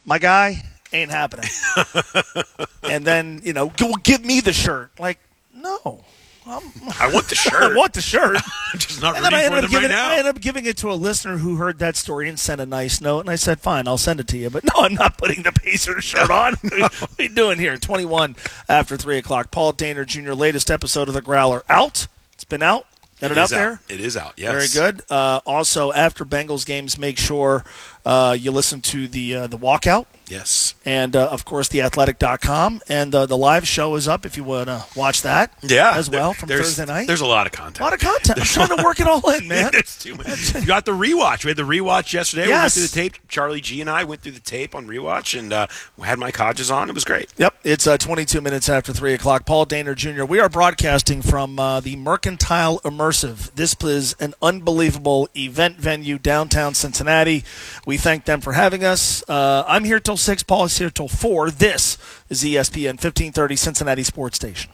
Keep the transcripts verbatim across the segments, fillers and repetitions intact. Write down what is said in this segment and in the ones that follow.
my guy, ain't happening. And then, you know, well, give me the shirt. Like, no. I'm, I want the shirt. I want the shirt. I'm just not and ready then I for them giving right it, now. I ended up giving it to a listener who heard that story and sent a nice note. And I said, fine, I'll send it to you. But no, I'm not putting the Pacers shirt on. What are you doing here? twenty-one after three o'clock. Paul Dehner Junior, latest episode of The Growler. Out. It's been out. Got it, it out there? Out. It is out, yes. Very good. Uh, also, after Bengals games, make sure uh, you listen to the uh, the walkout. Yes. And, uh, of course, the athletic dot com. And uh, the live show is up if you want to watch that yeah, as well from there's, Thursday night. There's a lot of content. A lot of content. I'm trying to work it all in, man. It's too much. You got the rewatch. We had the rewatch yesterday. Yes. We went through the tape. Charlie G and I went through the tape on rewatch, and uh, we had Mike Hodges on. It was great. Yep. It's uh, twenty-two minutes after three o'clock. Paul Dehner Junior We are broadcasting from uh, the Mercantile Immersive. This is an unbelievable event venue downtown Cincinnati. We thank them for having us. Uh, I'm here till six. Paul is here till four. This is E S P N fifteen thirty Cincinnati Sports Station.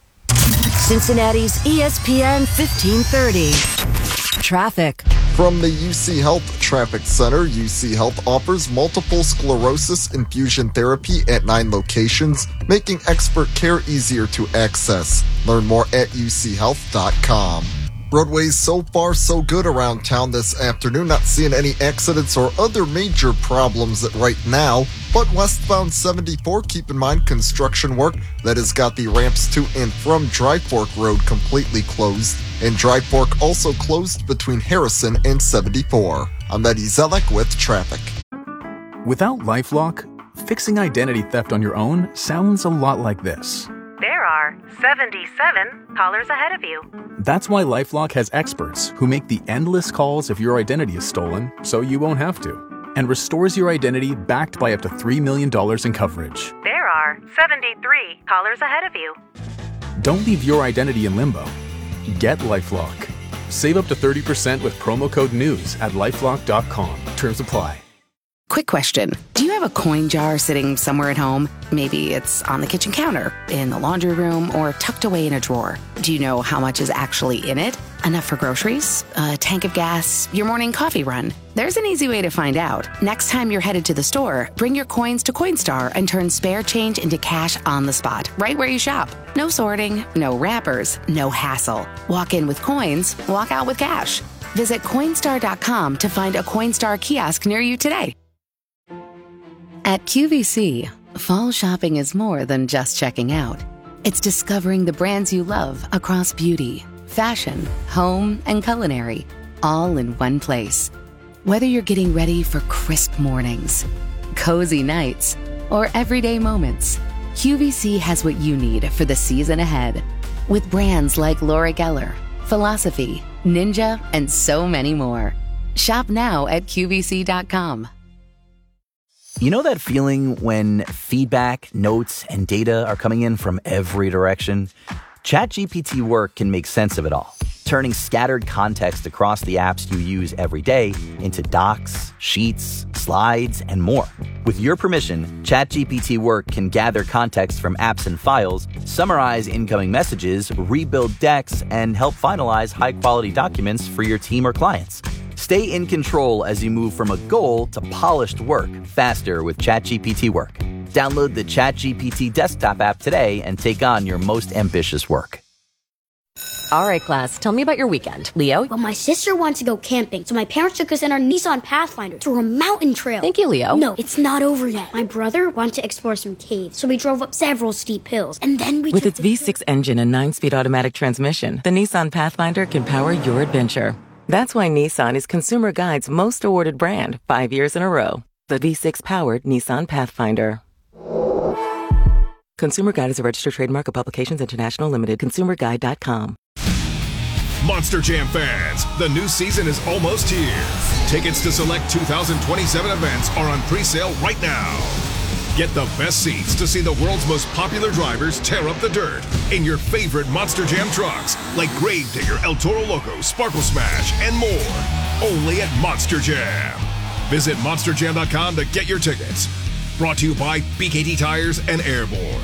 Cincinnati's E S P N fifteen thirty. Traffic. From the U C Health Traffic Center, U C Health offers multiple sclerosis infusion therapy at nine locations, making expert care easier to access. Learn more at u c health dot com. Roadways so far so good around town this afternoon. Not seeing any accidents or other major problems right now. But westbound seventy-four, keep in mind construction work that has got the ramps to and from Dry Fork Road completely closed. And Dry Fork also closed between Harrison and seventy-four. I'm Eddie Zelek with traffic. Without LifeLock, fixing identity theft on your own sounds a lot like this. There are seventy-seven callers ahead of you. That's why LifeLock has experts who make the endless calls if your identity is stolen, so you won't have to, and restores your identity backed by up to three million dollars in coverage. There are seventy-three callers ahead of you. Don't leave your identity in limbo. Get LifeLock. Save up to thirty percent with promo code NEWS at lifelock dot com. Terms apply. Quick question. Do you have a coin jar sitting somewhere at home? Maybe it's on the kitchen counter, in the laundry room, or tucked away in a drawer. Do you know how much is actually in it? Enough for groceries? A tank of gas? Your morning coffee run? There's an easy way to find out. Next time you're headed to the store, bring your coins to Coinstar and turn spare change into cash on the spot, right where you shop. No sorting, no wrappers, no hassle. Walk in with coins, walk out with cash. Visit Coinstar dot com to find a Coinstar kiosk near you today. At Q V C, fall shopping is more than just checking out. It's discovering the brands you love across beauty, fashion, home, and culinary, all in one place. Whether you're getting ready for crisp mornings, cozy nights, or everyday moments, Q V C has what you need for the season ahead. With brands like Laura Geller, Philosophy, Ninja, and so many more. Shop now at Q V C dot com. You know that feeling when feedback, notes, and data are coming in from every direction? ChatGPT Work can make sense of it all, turning scattered context across the apps you use every day into docs, sheets, slides, and more. With your permission, ChatGPT Work can gather context from apps and files, summarize incoming messages, rebuild decks, and help finalize high-quality documents for your team or clients. Stay in control as you move from a goal to polished work faster with ChatGPT Work. Download the ChatGPT desktop app today and take on your most ambitious work. All right, class, tell me about your weekend. Leo? Well, my sister wants to go camping, so my parents took us in our Nissan Pathfinder through a mountain trail. Thank you, Leo. No, it's not over yet. My brother wanted to explore some caves, so we drove up several steep hills, and then we With its V six engine and nine-speed automatic transmission, the Nissan Pathfinder can power your adventure. That's why Nissan is Consumer Guide's most awarded brand five years in a row. The V six-powered Nissan Pathfinder. Consumer Guide is a registered trademark of Publications International Limited. consumer guide dot com. Monster Jam fans, the new season is almost here. Tickets to select two thousand twenty-seven events are on pre-sale right now. Get the best seats to see the world's most popular drivers tear up the dirt in your favorite Monster Jam trucks, like Gravedigger, El Toro Loco, Sparkle Smash, and more. Only at Monster Jam. Visit monster jam dot com to get your tickets. Brought to you by B K T Tires and Airborne.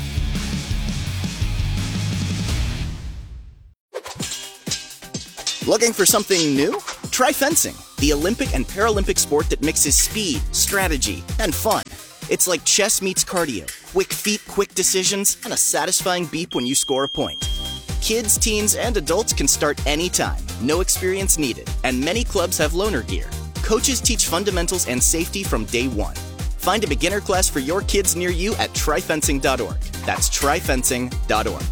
Looking for something new? Try fencing, the Olympic and Paralympic sport that mixes speed, strategy, and fun. It's like chess meets cardio. Quick feet, quick decisions, and a satisfying beep when you score a point. Kids, teens, and adults can start anytime. No experience needed. And many clubs have loaner gear. Coaches teach fundamentals and safety from day one. Find a beginner class for your kids near you at tri fencing dot org. That's tri fencing dot org.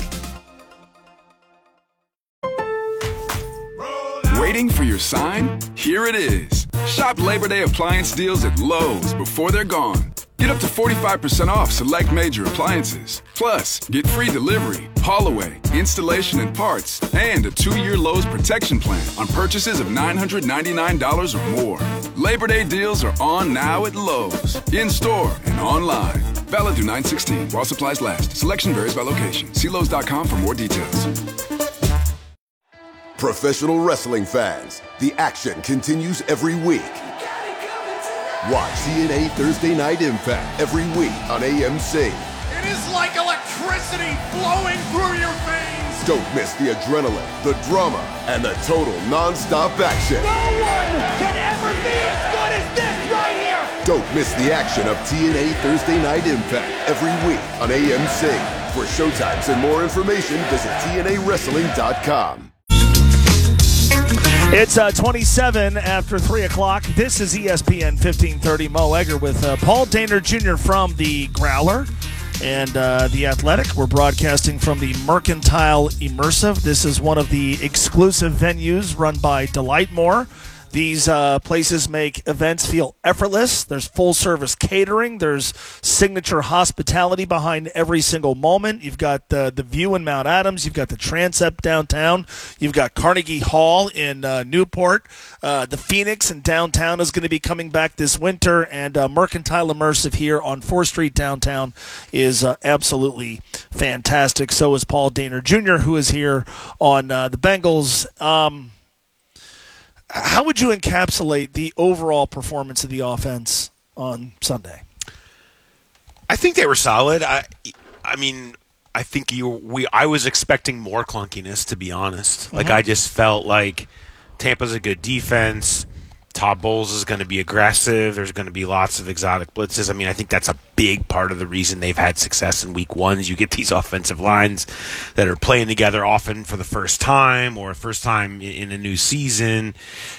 Waiting for your sign? Here it is. Shop Labor Day appliance deals at Lowe's before they're gone. Get up to forty-five percent off select major appliances. Plus, get free delivery, haul away, installation and parts, and a two-year Lowe's protection plan on purchases of nine hundred ninety-nine dollars or more. Labor Day deals are on now at Lowe's, in-store and online. Valid through nine sixteen while supplies last. Selection varies by location. See Lowe's dot com for more details. Professional wrestling fans, the action continues every week. Watch T N A Thursday Night Impact every week on A M C. It is like electricity flowing through your veins. Don't miss the adrenaline, the drama, and the total non-stop action. No one can ever be as good as this right here. Don't miss the action of T N A Thursday Night Impact every week on A M C. For showtimes and more information, visit T N A wrestling dot com. It's uh, twenty-seven after three o'clock. This is E S P N fifteen thirty. Mo Egger with uh, Paul Dehner Junior from the Growler and uh, the Athletic. We're broadcasting from the Mercantile Immersive. This is one of the exclusive venues run by Delightmore. These uh, places make events feel effortless. There's full-service catering. There's signature hospitality behind every single moment. You've got uh, the View in Mount Adams. You've got the Transept downtown. You've got Carnegie Hall in uh, Newport. Uh, the Phoenix in downtown is going to be coming back this winter. And uh, Mercantile Immersive here on fourth Street downtown is uh, absolutely fantastic. So is Paul Dehner Junior, who is here on uh, the Bengals. Um How would you encapsulate the overall performance of the offense on Sunday? I think they were solid. I, I mean, I think you we. I was expecting more clunkiness, to be honest. Mm-hmm. Like I just felt like Tampa's a good defense. Todd Bowles is going to be aggressive. There's going to be lots of exotic blitzes. I mean, I think that's a big part of the reason they've had success in week one is you get these offensive lines that are playing together often for the first time or first time in a new season,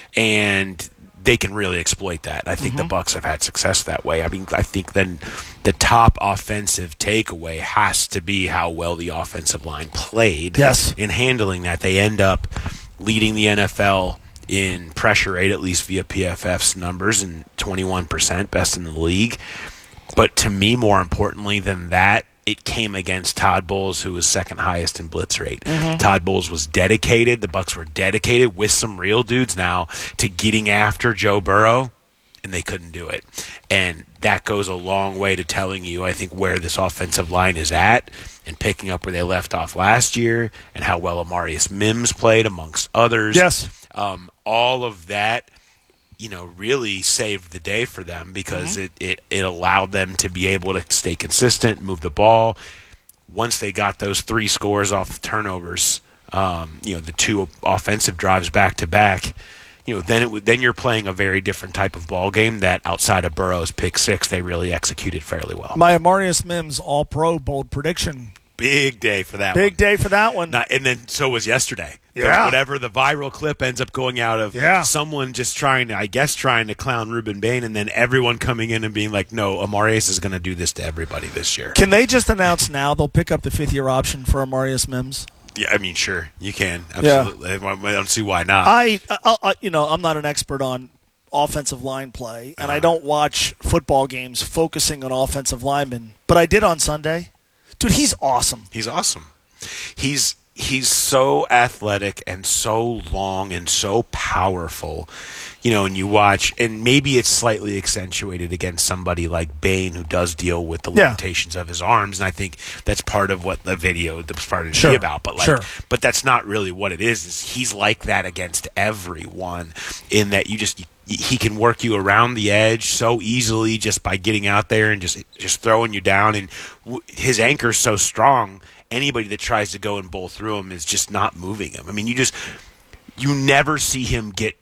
and they can really exploit that. I think mm-hmm. the Bucs have had success that way. I mean, I think then the top offensive takeaway has to be how well the offensive line played yes. in handling that. They end up leading the N F L in pressure rate, at least via P F F's numbers, and twenty-one percent, best in the league. But to me, more importantly than that, it came against Todd Bowles, who was second highest in blitz rate. Mm-hmm. Todd Bowles was dedicated. The Bucs were dedicated with some real dudes now to getting after Joe Burrow, and they couldn't do it. And that goes a long way to telling you, I think, where this offensive line is at and picking up where they left off last year and how well Amarius Mims played, amongst others. Yes. Um, all of that, you know, really saved the day for them because mm-hmm. it, it, it allowed them to be able to stay consistent, move the ball. Once they got those three scores off turnovers, um, you know, the two offensive drives back to back, you know, then it would, then you're playing a very different type of ball game that outside of Burrow's pick six, they really executed fairly well. My Amarius Mims All-Pro bold prediction. Big day for that Big one. Big day for that one. Not, and then so was yesterday. Yeah. Whatever the viral clip ends up going out of yeah. someone just trying to, I guess, trying to clown Ruben Bain, and then everyone coming in and being like, no, Amarius is going to do this to everybody this year. Can they just announce now they'll pick up the fifth-year option for Amarius Mims? Yeah, I mean, sure, you can. Absolutely. Yeah. I don't see why not. I, I, I, you know, I'm not an expert on offensive line play, and uh, I don't watch football games focusing on offensive linemen, but I did on Sunday. Dude, he's awesome. He's awesome. He's he's so athletic and so long and so powerful. You know, and you watch, and maybe it's slightly accentuated against somebody like Bain, who does deal with the yeah. limitations of his arms, and I think that's part of what the video started to sure. be about. But like, sure. but that's not really what it is. Is he's like that against everyone, in that you just. He can work you around the edge so easily just by getting out there and just just throwing you down. And w- his anchor's so strong, anybody that tries to go and bowl through him is just not moving him. I mean, you just you never see him get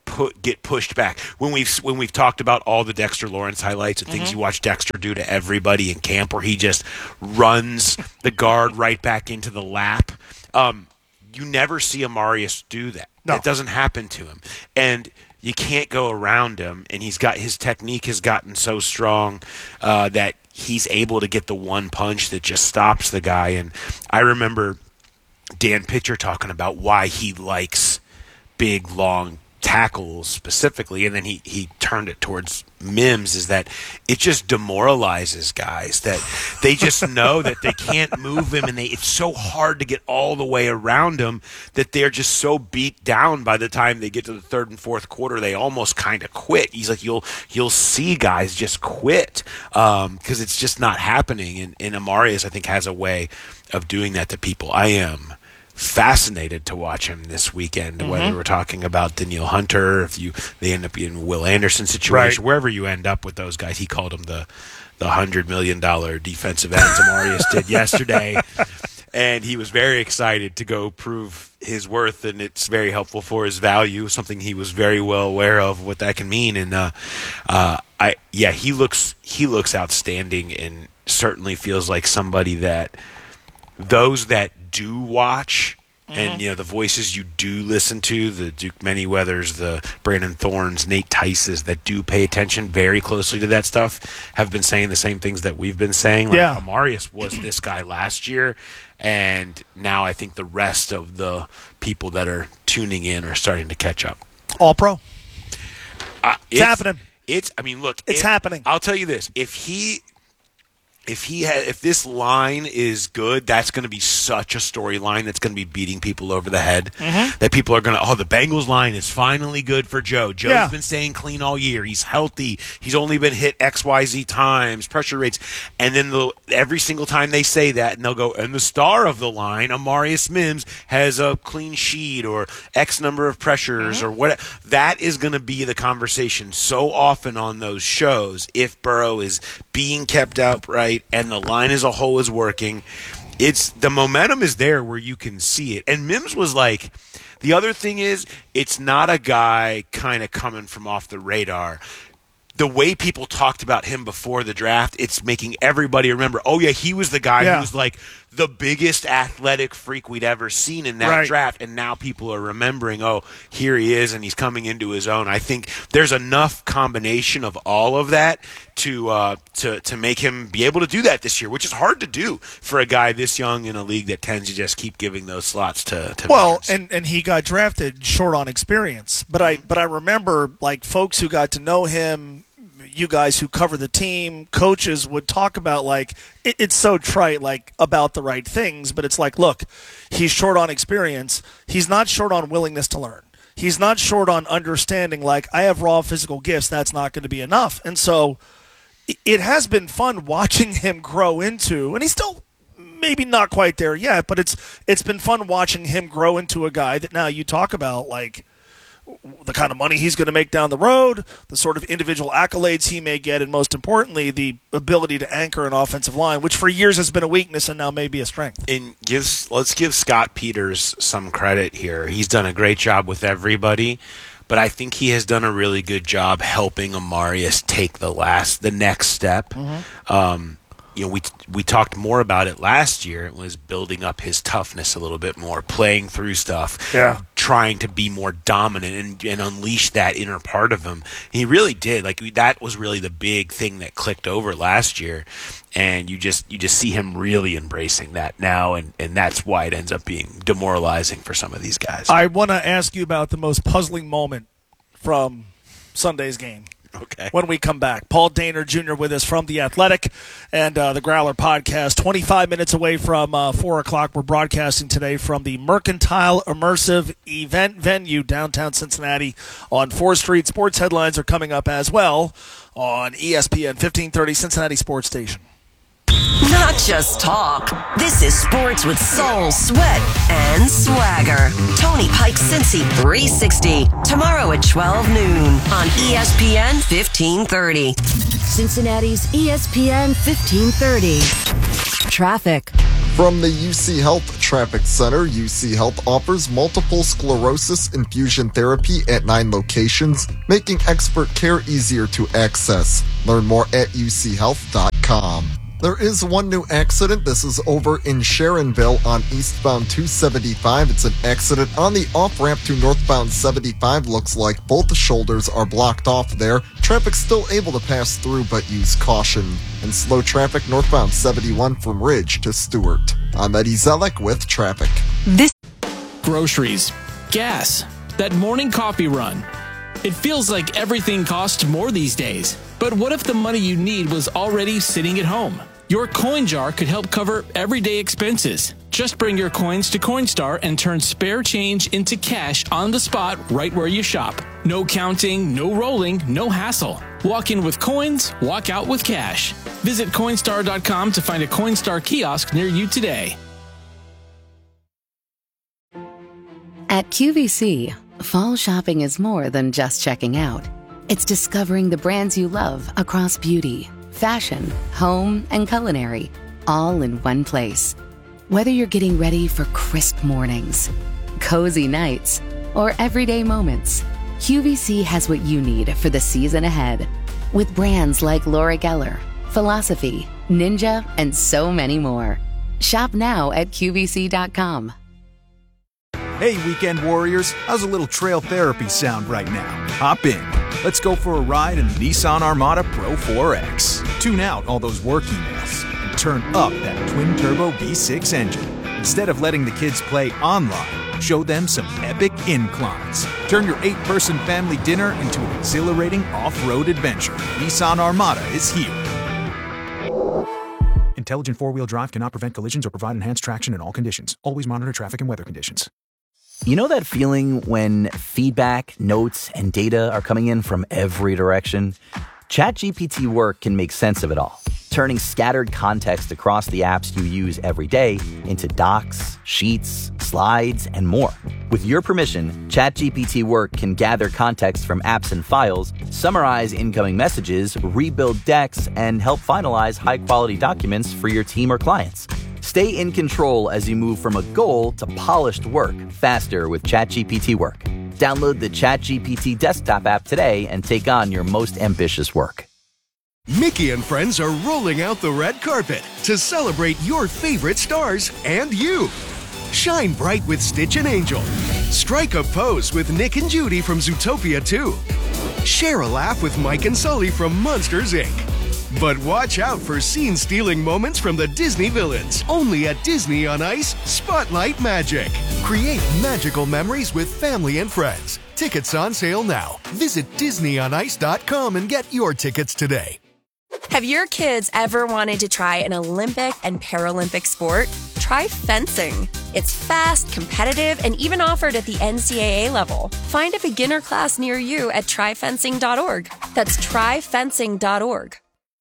put get pushed back. When we've when we've talked about all the Dexter Lawrence highlights and things Mhm. you watch Dexter do to everybody in camp, where he just runs the guard right back into the lap. Um, you never see Amarius do that. No. It doesn't happen to him, and you can't go around him. And he's got his technique has gotten so strong uh, that he's able to get the one punch that just stops the guy. And I remember Dan Pitcher talking about why he likes big, long tackles specifically, and then he, he turned it towards Mims, is that it just demoralizes guys, that they just know that they can't move him, and they it's so hard to get all the way around him that they're just so beat down by the time they get to the third and fourth quarter, they almost kind of quit. He's like, you'll you'll see guys just quit because um, it's just not happening, and, and Amarius, I think, has a way of doing that to people. I am fascinated to watch him this weekend, mm-hmm. whether we're talking about Danielle Hunter, if you they end up being a Will Anderson situation, Right. wherever you end up with those guys. He called them the the hundred million dollar defensive ends Amarius did yesterday, and he was very excited to go prove his worth, and it's very helpful for his value, something he was very well aware of what that can mean. And uh, uh, I yeah, he looks he looks outstanding, and certainly feels like somebody that those that do watch, mm-hmm. and you know the voices you do listen to, the Duke Manyweathers, the Brandon Thorns, Nate Tices, that do pay attention very closely to that stuff, have been saying the same things that we've been saying. Like, Yeah. Amarius was this guy last year, and now I think the rest of the people that are tuning in are starting to catch up. All pro. Uh, It's happening. It's. I mean, look. It's if- happening. I'll tell you this: if he. If he had, if this line is good, that's going to be such a storyline that's going to be beating people over the head. Mhm. That people are going to, oh, the Bengals line is finally good for Joe. Joe's Yeah. been staying clean all year. He's healthy. He's only been hit X Y Z times, pressure rates. And then they'll, every single time they say that, and they'll go, and the star of the line, Amarius Mims, has a clean sheet or X number of pressures or what. That is going to be the conversation so often on those shows if Burrow is being kept upright and the line as a whole is working. It's the momentum is there where you can see it. And Mims was like, the other thing is, it's not a guy kind of coming from off the radar. The way people talked about him before the draft, it's making everybody remember, oh yeah, he was the guy Yeah. who was like the biggest athletic freak we'd ever seen in that Right. draft. And now people are remembering, oh, here he is, and he's coming into his own. I think there's enough combination of all of that to uh, to to make him be able to do that this year, which is hard to do for a guy this young in a league that tends to just keep giving those slots to, to Well, veterans. and, and he got drafted short on experience, but I but I remember like folks who got to know him, you guys who cover the team, coaches would talk about like it, it's so trite, like about the right things, but it's like, look, he's short on experience. He's not short on willingness to learn. He's not short on understanding. Like, I have raw physical gifts. That's not going to be enough. And so it, it has been fun watching him grow into, and he's still maybe not quite there yet, but it's it's been fun watching him grow into a guy that now you talk about like the kind of money he's going to make down the road, the sort of individual accolades he may get, and most importantly, the ability to anchor an offensive line, which for years has been a weakness and now may be a strength. And gives let's give Scott Peters some credit here. He's done a great job with everybody, but I think he has done a really good job helping Amarius take the last, the next step. Mm-hmm. Um, you know, we we talked more about it last year. It was building up his toughness a little bit more, playing through stuff, Yeah. trying to be more dominant and, and unleash that inner part of him. He really did. Like, that was really the big thing that clicked over last year, and you just you just see him really embracing that now, and, and that's why it ends up being demoralizing for some of these guys. I want to ask you about the most puzzling moment from Sunday's game. Okay. When we come back, Paul Dehner Junior with us from The Athletic and uh, the Growler Podcast. twenty-five minutes away from uh, four o'clock. We're broadcasting today from the Mercantile Immersive Event Venue downtown Cincinnati on fourth Street. Sports headlines are coming up as well on E S P N fifteen thirty Cincinnati Sports Station. Not just talk. This is sports with soul, sweat, and swagger. Tony Pike Cincy three sixty. Tomorrow at twelve noon on E S P N fifteen thirty. Cincinnati's E S P N fifteen thirty. Traffic. From the U C Health Traffic Center, U C Health offers multiple sclerosis infusion therapy at nine locations, making expert care easier to access. Learn more at u c health dot com. There is one new accident. This is over in Sharonville on eastbound two seventy-five. It's an accident on the off-ramp to northbound seventy-five. Looks like both shoulders are blocked off there. Traffic still able to pass through, but use caution. And slow traffic northbound seventy-one from Ridge to Stewart. I'm Eddie Zellick with traffic. This groceries, gas, that morning coffee run. It feels like everything costs more these days. But what if the money you need was already sitting at home? Your coin jar could help cover everyday expenses. Just bring your coins to Coinstar and turn spare change into cash on the spot right where you shop. No counting, no rolling, no hassle. Walk in with coins, walk out with cash. Visit Coinstar dot com to find a Coinstar kiosk near you today. At Q V C, fall shopping is more than just checking out. It's discovering the brands you love across beauty, fashion, home, and culinary, all in one place. Whether you're getting ready for crisp mornings, cozy nights, or everyday moments, Q V C has what you need for the season ahead. With brands like Laura Geller, Philosophy, Ninja, and so many more. Shop now at Q V C dot com. Hey, weekend warriors, how's a little trail therapy sound right now? Hop in. Let's go for a ride in the Nissan Armada Pro four X. Tune out all those work emails and turn up that twin-turbo V six engine. Instead of letting the kids play online, show them some epic inclines. Turn your eight-person family dinner into an exhilarating off-road adventure. Nissan Armada is here. Intelligent four-wheel drive cannot prevent collisions or provide enhanced traction in all conditions. Always monitor traffic and weather conditions. You know that feeling when feedback, notes, and data are coming in from every direction? ChatGPT Work can make sense of it all, turning scattered context across the apps you use every day into docs, sheets, slides, and more. With your permission, ChatGPT Work can gather context from apps and files, summarize incoming messages, rebuild decks, and help finalize high-quality documents for your team or clients. Stay in control as you move from a goal to polished work faster with ChatGPT Work. Download the ChatGPT desktop app today and take on your most ambitious work. Mickey and friends are rolling out the red carpet to celebrate your favorite stars and you. Shine bright with Stitch and Angel. Strike a pose with Nick and Judy from Zootopia two. Share a laugh with Mike and Sully from Monsters, Incorporated. But watch out for scene-stealing moments from the Disney villains. Only at Disney on Ice, Spotlight Magic. Create magical memories with family and friends. Tickets on sale now. Visit disney on ice dot com and get your tickets today. Have your kids ever wanted to try an Olympic and Paralympic sport? Try fencing. It's fast, competitive, and even offered at the N C double A level. Find a beginner class near you at try fencing dot org. That's try fencing dot org.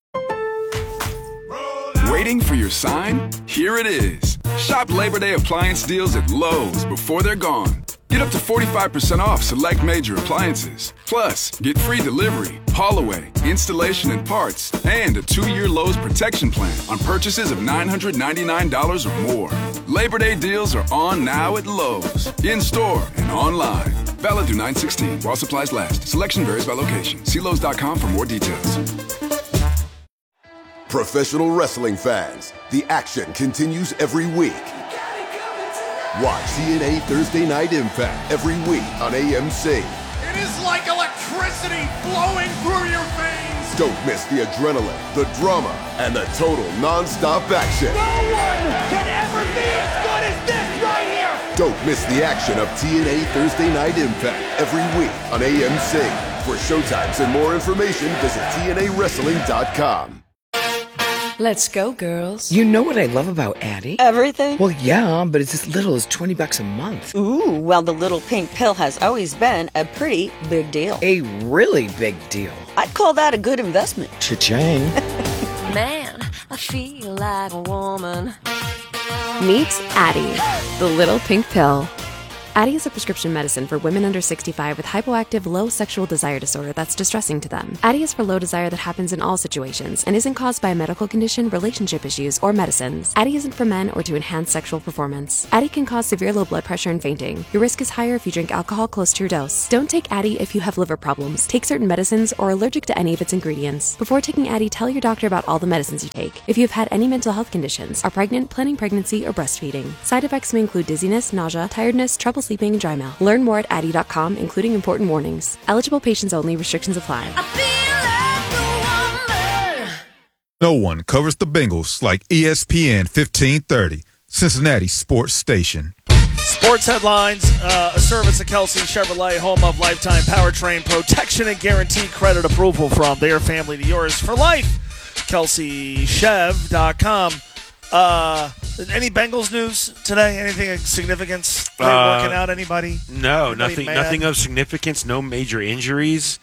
Waiting for your sign? Here it is. Shop Labor Day appliance deals at Lowe's before they're gone. Get up to forty-five percent off select major appliances. Plus, get free delivery, haul away, installation and parts, and a two-year Lowe's protection plan on purchases of nine hundred ninety-nine dollars or more. Labor Day deals are on now at Lowe's, in-store and online. Valid through nine sixteen while supplies last. Selection varies by location. See Lowe's dot com for more details. Professional wrestling fans, the action continues every week. Watch T N A Thursday Night Impact every week on A M C. It is like electricity flowing through your veins. Don't miss the adrenaline, the drama, and the total non-stop action. No one can ever be as good as this right here. Don't miss the action of T N A Thursday Night Impact every week on A M C. For showtimes and more information, visit T N A wrestling dot com. Let's go, girls. You know what I love about Addie? Everything? Well, yeah, but it's as little as twenty bucks a month. Ooh, well, the little pink pill has always been a pretty big deal. A really big deal. I'd call that a good investment. Cha-ching. Man, I feel like a woman. Meet Addie, the little pink pill. Addyi is a prescription medicine for women under sixty-five with hypoactive low sexual desire disorder that's distressing to them. Addyi is for low desire that happens in all situations and isn't caused by a medical condition, relationship issues, or medicines. Addyi isn't for men or to enhance sexual performance. Addyi can cause severe low blood pressure and fainting. Your risk is higher if you drink alcohol close to your dose. Don't take Addyi if you have liver problems, take certain medicines, or are allergic to any of its ingredients. Before taking Addyi, tell your doctor about all the medicines you take. If you've had any mental health conditions, are pregnant, planning pregnancy, or breastfeeding. Side effects may include dizziness, nausea, tiredness, trouble sleeping, and dry mouth. Learn more at addyi dot com, including important warnings. Eligible patients only. Restrictions apply. No one covers the Bengals like E S P N fifteen thirty, Cincinnati Sports Station. Sports headlines, uh, a service of Kelsey Chevrolet, home of lifetime powertrain protection and guaranteed credit approval from their family to yours for life. Kelsey Chev dot com. Uh, any Bengals news today? Anything of significance? Are Uh, working out? Anybody? No, Anybody nothing. mad? Nothing of significance. No major injuries,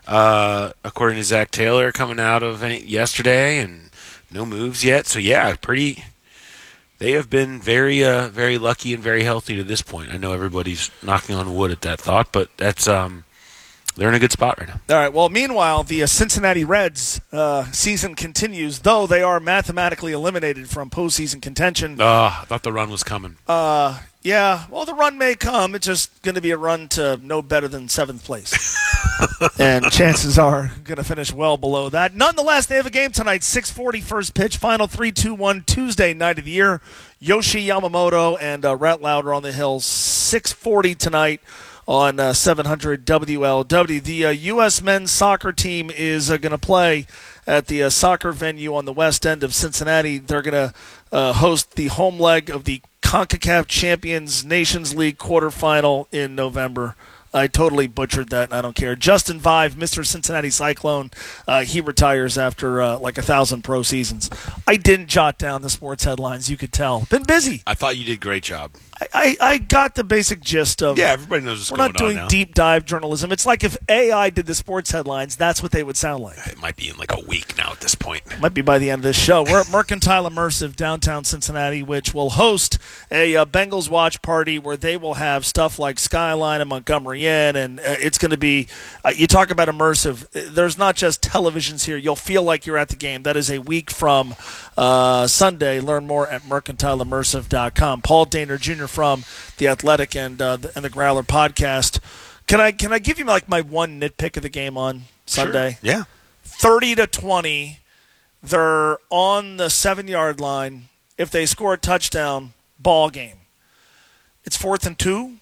uh, according to Zach Taylor, coming out of any, yesterday, and no moves yet. So yeah, pretty. They have been very, uh, very lucky and very healthy to this point. I know everybody's knocking on wood at that thought, but that's um, they're in a good spot right now. All right. Well, meanwhile, the uh, Cincinnati Reds uh, season continues, though they are mathematically eliminated from postseason contention. Oh, I thought the run was coming. Uh, yeah. Well, the run may come. It's just going to be a run to no better than seventh place. And chances are going to finish well below that. Nonetheless, they have a game tonight, six forty first pitch, final three two one, Tuesday night of the year. Yoshi Yamamoto and uh, Rhett Lauder on the hill, six forty tonight on uh, seven hundred W L W. The uh, U S men's soccer team is uh, going to play at the uh, soccer venue on the west end of Cincinnati. They're going to uh, host the home leg of the CONCACAF Champions Nations League quarterfinal in November. I totally butchered that, and I don't care. Justin Vive, Mister Cincinnati Cyclone, uh, he retires after uh, like a thousand pro seasons. I didn't jot down the sports headlines, you could tell. Been busy. I thought you did a great job. I, I, I got the basic gist of Yeah, everybody knows what's we're going not doing on now. deep dive journalism. It's like if A I did the sports headlines, that's what they would sound like. It might be in like a week now at this point. Might be by the end of this show. We're at Mercantile Immersive, downtown Cincinnati, which will host a uh, Bengals watch party where they will have stuff like Skyline and Montgomery Inn, and uh, it's going to be, uh, you talk about immersive, there's not just televisions here. You'll feel like you're at the game. That is a week from uh, Sunday. Learn more at mercantile immersive dot com. Paul Dehner Junior from The Athletic and uh, the, and the Growler podcast. Can I can I give you like my one nitpick of the game on Sunday? Sure. Yeah. thirty to twenty. They're on the seven-yard line. If they score a touchdown, ball game. It's fourth and two.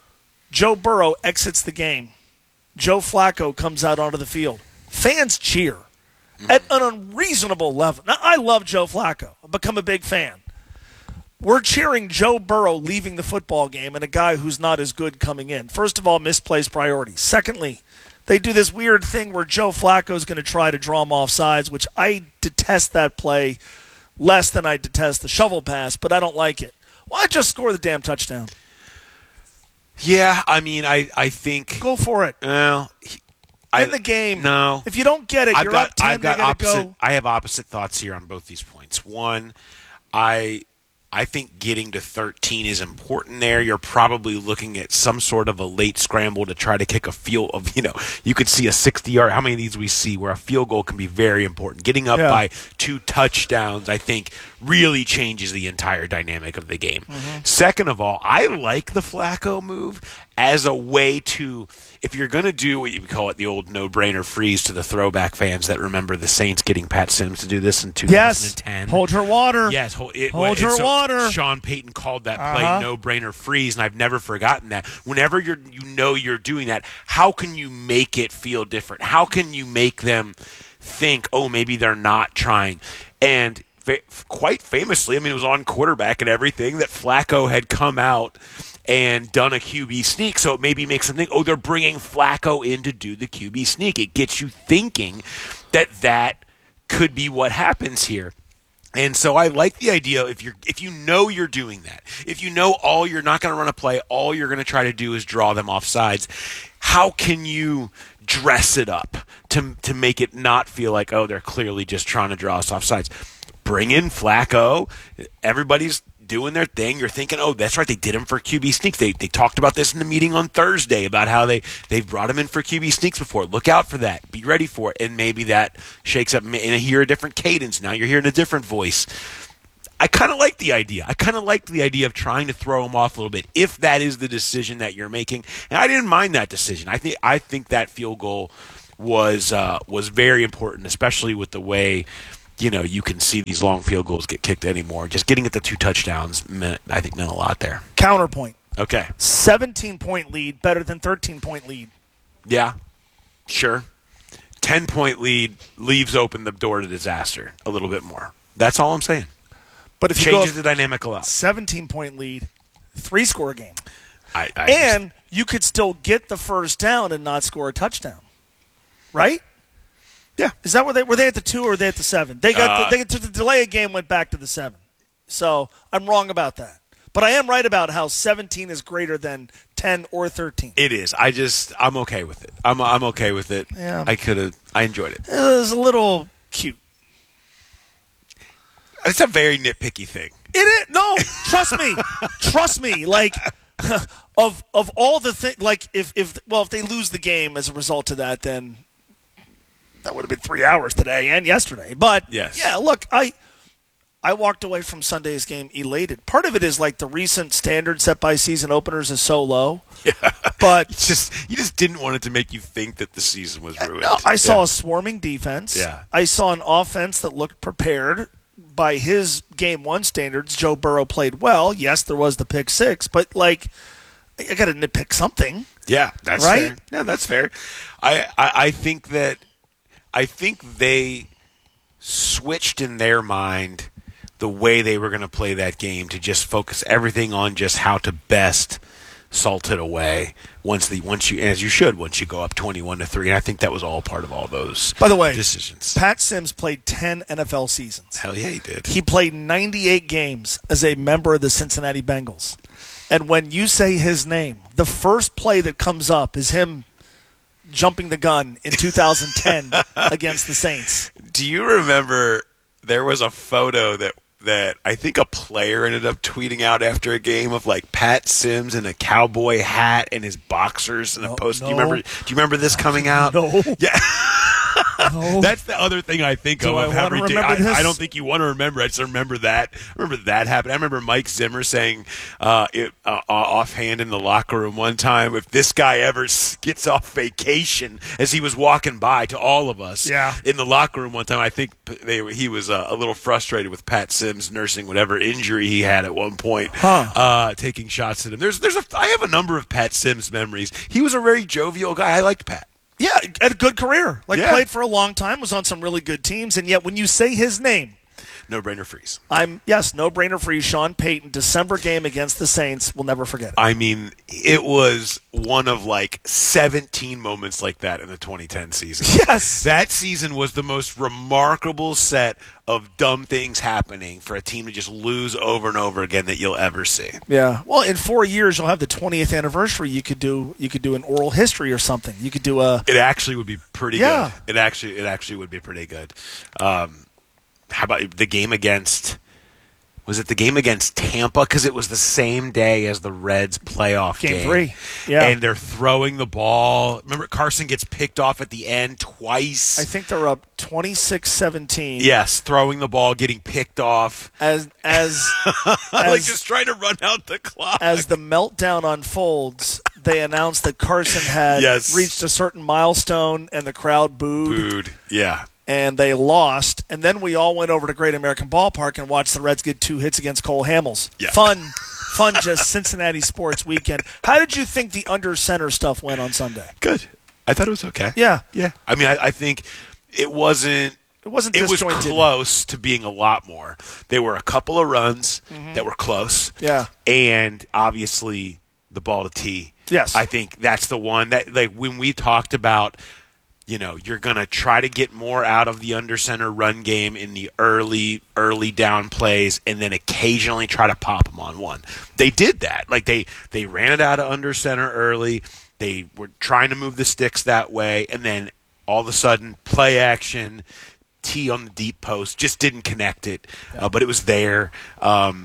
Joe Burrow exits the game. Joe Flacco comes out onto the field. Fans cheer mm-hmm. at an unreasonable level. Now, I love Joe Flacco. I've become a big fan. We're cheering Joe Burrow leaving the football game and a guy who's not as good coming in. First of all, misplaced priorities. Secondly, they do this weird thing where Joe Flacco is going to try to draw him off sides, which I detest that play less than I detest the shovel pass, but I don't like it. Why just score the damn touchdown? Yeah, I mean, I, I think... Go for it. Well, I, in the game. No. If you don't get it, I've you're got, up ten, I've got they gotta opposite, go. I have opposite thoughts here on both these points. One, I... I think getting to thirteen is important there. You're probably looking at some sort of a late scramble to try to kick a field of, you know, you could see a sixty-yard. How many of these we see where a field goal can be very important. Getting up Yeah. by two touchdowns, I think, really changes the entire dynamic of the game. Mm-hmm. Second of all, I like the Flacco move as a way to, if you're going to do what you call it, the old no-brainer freeze to the throwback fans that remember the Saints getting Pat Sims to do this in two thousand ten. Yes. Hold your water. Yes, hold, it, Hold it, your so water. Sean Payton called that play Uh-huh. no-brainer freeze, and I've never forgotten that. Whenever you're, you know you're doing that, how can you make it feel different? How can you make them think, oh, maybe they're not trying? And fa- quite famously, I mean, it was on quarterback and everything, that Flacco had come out and done a Q B sneak, so it maybe makes them think, oh, they're bringing Flacco in to do the Q B sneak. It gets you thinking that that could be what happens here. And so I like the idea if you're if you know you're doing that, if you know all you're not going to run a play, all you're going to try to do is draw them off sides, how can you dress it up to to make it not feel like, oh, they're clearly just trying to draw us off sides? Bring in Flacco. Everybody's doing their thing. You're thinking, oh, that's right, they did him for Q B sneaks. They they talked about this in the meeting on Thursday about how they, they've brought him in for Q B sneaks before. Look out for that. Be ready for it. And maybe that shakes up and you hear a different cadence. Now you're hearing a different voice. I kind of like the idea. I kind of like the idea of trying to throw him off a little bit if that is the decision that you're making. And I didn't mind that decision. I think I think that field goal was uh, was very important, especially with the way – you know, you can see these long field goals get kicked anymore. Just getting it to two touchdowns, meant, I think, meant a lot there. Counterpoint. Okay. seventeen-point lead, better than thirteen-point lead. Yeah, sure. ten-point lead leaves open the door to disaster a little bit more. That's all I'm saying. But if you changes go the dynamic a lot. seventeen-point lead, three-score game. I, I and just, you could still get the first down and not score a touchdown, right? Yeah. Is that where they were they at the two or were they at the seven? They got uh, the, they to the delay a game went back to the seven. So I'm wrong about that. But I am right about how seventeen is greater than ten or thirteen. It is. I just I'm okay with it. I'm I'm okay with it. Yeah. I could have I enjoyed it. It was a little cute. It's a very nitpicky thing. It is. No, trust me. Trust me. Like of of all the things, like if if well if they lose the game as a result of that, then that would have been three hours today and yesterday. But, yes. yeah, look, I I walked away from Sunday's game elated. Part of it is like the recent standard set by season openers is so low. Yeah. But you just, you just didn't want it to make you think that the season was ruined. No, I saw yeah. a swarming defense. Yeah. I saw an offense that looked prepared. By his game one standards, Joe Burrow played well. Yes, there was the pick six, but, like, I got to nitpick something. Yeah, that's right? fair. Yeah, that's fair. I, I, I think that I think they switched in their mind the way they were going to play that game to just focus everything on just how to best salt it away once the once you as you should once you go up twenty-one to three. And I think that was all part of all those By the way, decisions. Pat Sims played ten N F L seasons. Hell yeah, he did. He played ninety-eight games as a member of the Cincinnati Bengals. And when you say his name, the first play that comes up is him jumping the gun in two thousand ten against the Saints. Do you remember there was a photo that that I think a player ended up tweeting out after a game of like Pat Sims in a cowboy hat and his boxers in a no, post? No. Do you remember? Do you remember this coming out? No. Yeah. No. That's the other thing I think Do of. I of wanna every remember I, this? I don't think you want to remember. I just remember that. I remember that happened. I remember Mike Zimmer saying uh, it, uh, offhand in the locker room one time, if this guy ever gets off vacation, as he was walking by to all of us yeah. in the locker room one time, I think they, he was uh, a little frustrated with Pat Sims nursing whatever injury he had at one point, huh. uh, taking shots at him. There's, there's a, I have a number of Pat Sims memories. He was a very jovial guy. I liked Pat. Yeah, had a good career. Like, yeah. played for a long time, was on some really good teams, and yet when you say his name, no-brainer freeze. I'm yes, no-brainer freeze. Sean Payton, December game against the Saints, we'll never forget it. I mean, it was one of like seventeen moments like that in the twenty ten season. Yes. That season was the most remarkable set of dumb things happening for a team to just lose over and over again that you'll ever see. Yeah. Well, in four years you'll have the twentieth anniversary. You could do you could do an oral history or something. You could do a It actually would be pretty yeah. good. It actually it actually would be pretty good. Um How about the game against – was it the game against Tampa? Because it was the same day as the Reds playoff game. Game three, yeah. And they're throwing the ball. Remember, Carson gets picked off at the end twice. I think they're up twenty-six seventeen. Yes, throwing the ball, getting picked off. As as, as like just trying to run out the clock. As the meltdown unfolds, they announce that Carson had yes. reached a certain milestone and the crowd booed. Booed, yeah. And they lost, and then we all went over to Great American Ballpark and watched the Reds get two hits against Cole Hamels. Yeah. Fun, fun, just Cincinnati sports weekend. How did you think the under center stuff went on Sunday? Good. I thought it was okay. Yeah, yeah. I mean, I, I think it wasn't. It wasn't. It was disjointed. close to being a lot more. There were a couple of runs mm-hmm. that were close. Yeah, and obviously the ball to T. Yes, I think that's the one that like when we talked about. You know, you're going to try to get more out of the under center run game in the early, early down plays and then occasionally try to pop them on one. They did that. Like, they, they ran it out of under center early. They were trying to move the sticks that way. And then all of a sudden, play action, T on the deep post, just didn't connect it. Uh, but it was there. Um,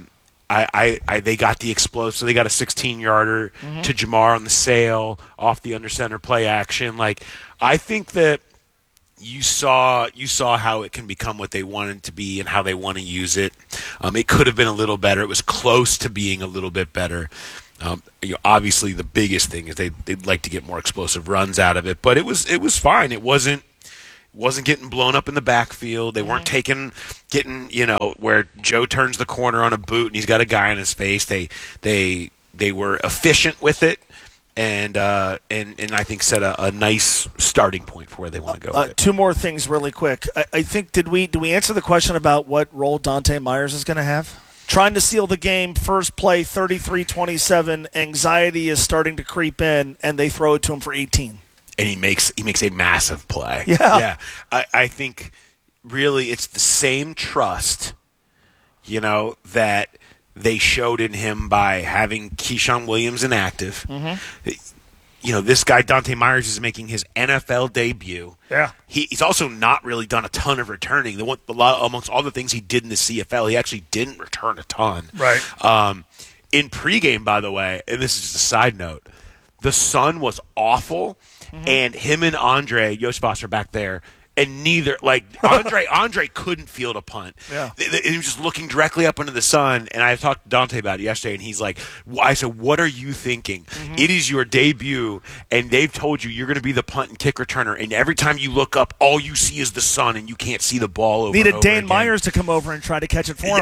I, I, I they got the explosive. So they got a sixteen-yarder mm-hmm. to Jamar on the sail off the under center play action. Like, I think that you saw you saw how it can become what they want it to be and how they want to use it. Um, it could have been a little better. It was close to being a little bit better. Um, you know, obviously, the biggest thing is they they'd like to get more explosive runs out of it. But it was it was fine. It wasn't. wasn't getting blown up in the backfield. They weren't taking, getting, you know, where Joe turns the corner on a boot and he's got a guy in his face. They they they were efficient with it, and uh, and and I think set a, a nice starting point for where they want to go. Uh, with it. Two more things really quick. I, I think did we did we answer the question about what role Dante Myers is going to have? Trying to seal the game, first play, thirty-three twenty-seven. Anxiety is starting to creep in, and they throw it to him for eighteen. And he makes he makes a massive play. Yeah, yeah. I, I think really it's the same trust, you know, that they showed in him by having Keyshawn Williams inactive. Mm-hmm. You know, this guy Dante Myers is making his N F L debut. Yeah, he, he's also not really done a ton of returning. The one, a lot amongst all the things he did in the C F L, he actually didn't return a ton. Right. Um, in pregame, by the way, and this is just a side note, the sun was awful. Mm-hmm. And him and Andre Yosebas are back there, and neither like Andre Andre couldn't field a punt. Yeah, he was just looking directly up into the sun. And I talked to Dante about it yesterday, and he's like, "I said, what are you thinking? Mm-hmm. It is your debut, and they've told you you're going to be the punt and kick returner. And every time you look up, all you see is the sun, and you can't see the ball over." Needed and over Dan again. Myers to come over and try to catch it for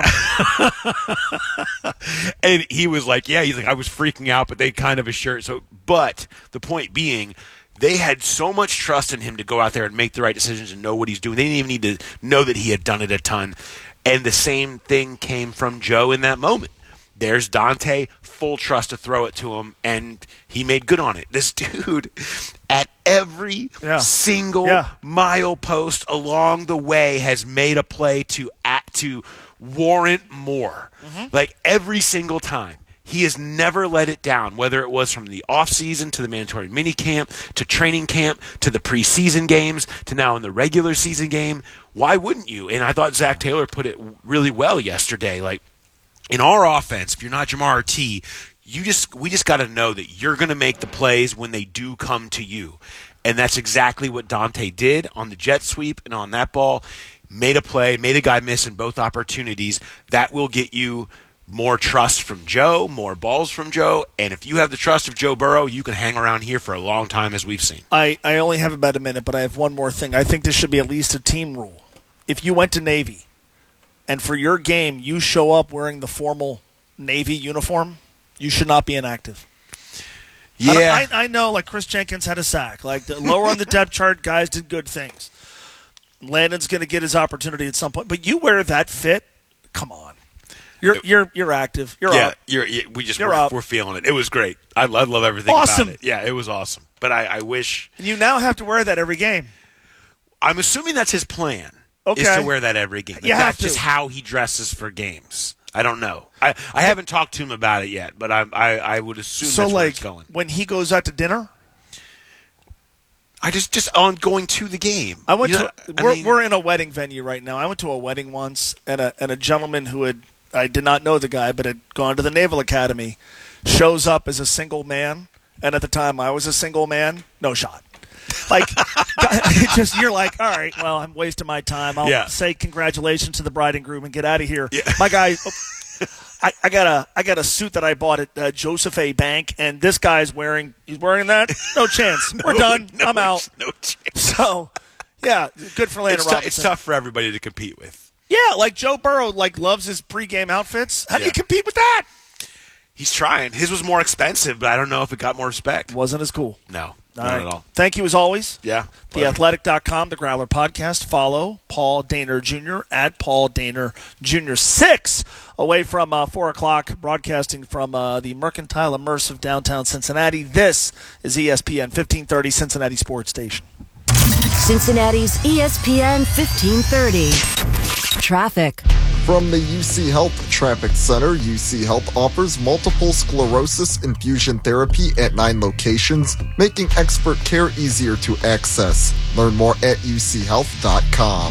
him. And he was like, "Yeah," he's like, "I was freaking out, but they kind of assured." So, but the point being, they had so much trust in him to go out there and make the right decisions and know what he's doing. They didn't even need to know that he had done it a ton. And the same thing came from Joe in that moment. There's Dante, full trust to throw it to him, and he made good on it. This dude, at every yeah. single yeah. milepost along the way, has made a play to act, to warrant more. Mm-hmm. Like every single time. He has never let it down, whether it was from the offseason to the mandatory minicamp to training camp to the preseason games to now in the regular season game. Why wouldn't you? And I thought Zach Taylor put it really well yesterday. Like, in our offense, if you're not Jamar T, you just we just got to know that you're going to make the plays when they do come to you. And that's exactly what Dante did on the jet sweep and on that ball. Made a play, made a guy miss in both opportunities. That will get you more trust from Joe, more balls from Joe, and if you have the trust of Joe Burrow, you can hang around here for a long time, as we've seen. I, I only have about a minute, but I have one more thing. I think this should be at least a team rule. If you went to Navy, and for your game you show up wearing the formal Navy uniform, you should not be inactive. Yeah. I, I, I know, like, Chris Jenkins had a sack. Like, the lower on the depth chart, guys did good things. Landon's going to get his opportunity at some point. But you wear that fit, come on. You're you're you're active. You're yeah, up. You're, yeah, we just you're we're, up. we're feeling it. It was great. I love, love everything awesome. about it. Yeah, it was awesome. But I, I wish. And you now have to wear that every game. I'm assuming that's his plan. Okay. Is to wear that every game. You have that's to. just how he dresses for games. I don't know. I, I haven't talked to him about it yet, but I I, I would assume so that's like where it's going. When he goes out to dinner. I just just on going to the game. I went you to. Know, I we're mean, we're in a wedding venue right now. I went to a wedding once, and a and a gentleman who had I did not know the guy, but had gone to the Naval Academy, shows up as a single man, and at the time I was a single man. No shot. Like, just you're like, all right, well, I'm wasting my time. I'll yeah. say congratulations to the bride and groom and get out of here. Yeah. My guy. I, I got a I got a suit that I bought at uh, Joseph A. Bank, and this guy's wearing he's wearing that. No chance. no, We're done. No, I'm out. No chance. So, yeah, good for Landon it's, t- Robinson. it's tough for everybody to compete with. Yeah, like Joe Burrow, like loves his pregame outfits. How do Yeah. you compete with that? He's trying. His was more expensive, but I don't know if it got more respect. Wasn't as cool. No, All not right. at all. Thank you as always. Yeah. the athletic dot com, the Growler Podcast. Follow Paul Dehner Junior at Paul Dehner Junior Six away from uh, four o'clock, broadcasting from uh, the Mercantile Immersive downtown Cincinnati. This is E S P N fifteen thirty Cincinnati Sports Station. Cincinnati's E S P N fifteen thirty. Traffic. From the U C Health Traffic Center, U C Health offers multiple sclerosis infusion therapy at nine locations, making expert care easier to access. Learn more at U C health dot com.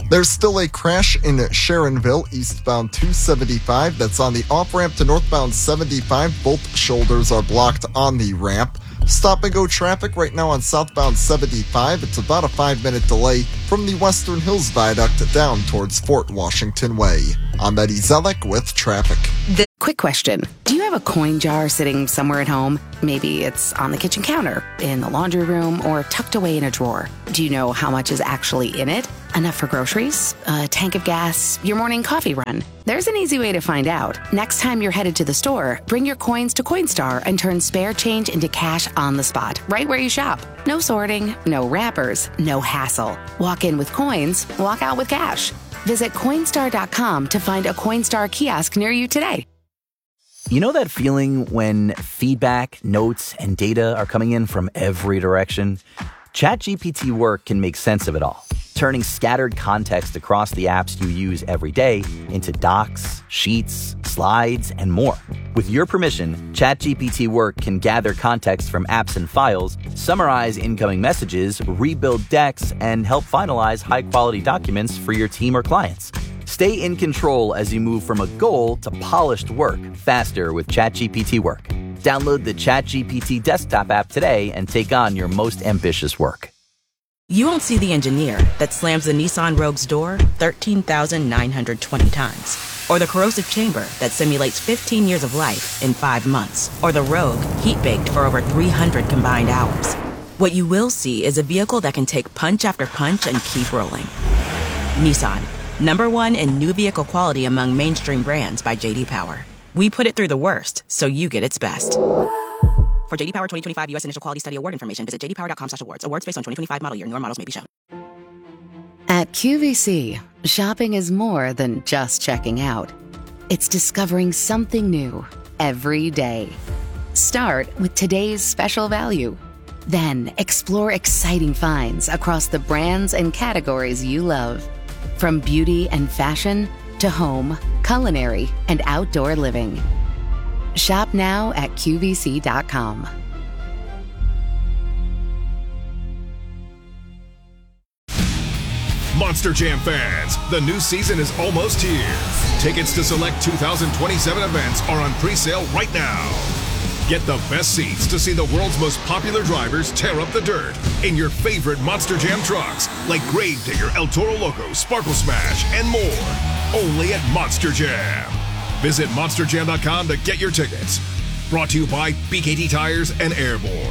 There's still a crash in Sharonville, eastbound two seventy-five. That's on the off-ramp to northbound seventy-five. Both shoulders are blocked on the ramp. Stop-and-go traffic right now on southbound seventy-five. It's about a five-minute delay from the Western Hills Viaduct down towards Fort Washington Way. I'm Eddie Zellick with traffic. The quick question. Do you have a coin jar sitting somewhere at home? Maybe it's on the kitchen counter, in the laundry room, or tucked away in a drawer. Do you know how much is actually in it? Enough for groceries, a tank of gas, your morning coffee run? There's an easy way to find out. Next time you're headed to the store, bring your coins to Coinstar and turn spare change into cash on the spot, right where you shop. No sorting, no wrappers, no hassle. Walk in with coins, walk out with cash. Visit Coinstar dot com to find a Coinstar kiosk near you today. You know that feeling when feedback, notes, and data are coming in from every direction? ChatGPT Work can make sense of it all, turning scattered context across the apps you use every day into docs, sheets, slides, and more. With your permission, ChatGPT Work can gather context from apps and files, summarize incoming messages, rebuild decks, and help finalize high-quality documents for your team or clients. Stay in control as you move from a goal to polished work faster with ChatGPT Work. Download the ChatGPT desktop app today and take on your most ambitious work. You won't see the engineer that slams the Nissan Rogue's door thirteen thousand nine hundred twenty times, or the corrosive chamber that simulates fifteen years of life in five months, or the Rogue heat-baked for over three hundred combined hours. What you will see is a vehicle that can take punch after punch and keep rolling. Nissan, number one in new vehicle quality among mainstream brands by J D Power. We put it through the worst, so you get its best. For J D Power twenty twenty-five U S Initial Quality Study Award information, visit j d power dot com slash awards. Awards based on twenty twenty-five model year. Newer models may be shown. At Q V C, shopping is more than just checking out. It's discovering something new every day. Start with today's special value. Then explore exciting finds across the brands and categories you love. From beauty and fashion to home, culinary, and outdoor living. Shop now at Q V C dot com. Monster Jam fans, the new season is almost here. Tickets to select two thousand twenty-seven events are on pre-sale right now. Get the best seats to see the world's most popular drivers tear up the dirt in your favorite Monster Jam trucks, like Gravedigger, El Toro Loco, Sparkle Smash, and more. Only at Monster Jam. Visit monster jam dot com to get your tickets. Brought to you by B K T Tires and Airborne.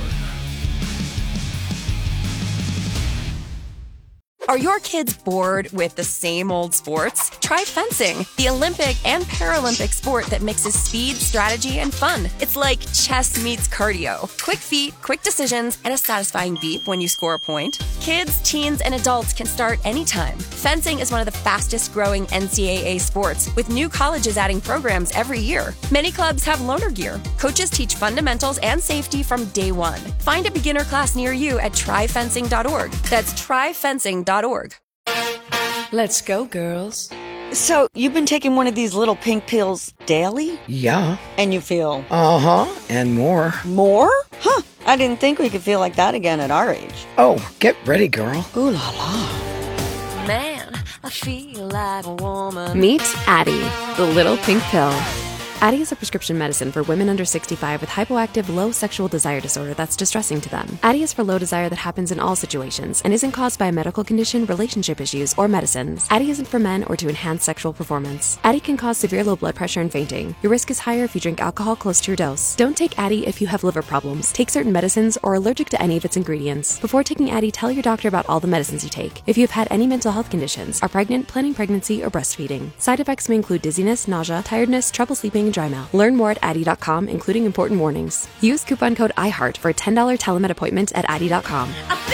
Are your kids bored with the same old sports? Try fencing, the Olympic and Paralympic sport that mixes speed, strategy, and fun. It's like chess meets cardio. Quick feet, quick decisions, and a satisfying beep when you score a point. Kids, teens, and adults can start anytime. Fencing is one of the fastest growing N C double A sports, with new colleges adding programs every year. Many clubs have loaner gear. Coaches teach fundamentals and safety from day one. Find a beginner class near you at try fencing dot org. That's try fencing dot org. Let's go, girls. So, you've been taking one of these little pink pills daily? Yeah. And you feel? Uh-huh, and more. More? Huh. I didn't think we could feel like that again at our age. Oh, get ready, girl. Ooh la la. Man, I feel like a woman. Meet Addyi, the little pink pill. Addyi is a prescription medicine for women under sixty-five with hypoactive low sexual desire disorder that's distressing to them. Addyi is for low desire that happens in all situations and isn't caused by a medical condition, relationship issues, or medicines. Addyi isn't for men or to enhance sexual performance. Addyi can cause severe low blood pressure and fainting. Your risk is higher if you drink alcohol close to your dose. Don't take Addyi if you have liver problems, take certain medicines, or are allergic to any of its ingredients. Before taking Addyi, tell your doctor about all the medicines you take. If you have had any mental health conditions, are pregnant, planning pregnancy, or breastfeeding. Side effects may include dizziness, nausea, tiredness, trouble sleeping, and dry mouth. Learn more at Addyi dot com, including important warnings. Use coupon code iHeart for a ten dollars telemed appointment at Addyi dot com.